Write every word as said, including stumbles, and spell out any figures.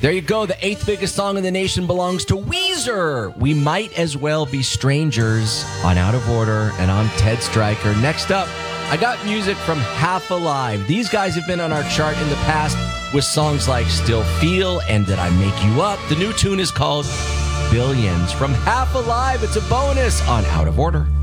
There you go. The eighth biggest song in the nation belongs to Weezer. We Might As Well Be Strangers on Out of Order and on Ted Stryker. Next up, I got music from Half Alive. These guys have been on our chart in the past with songs like Still Feel and Did I Make You Up. The new tune is called Billions. From Half Alive, it's a bonus on Out of Order.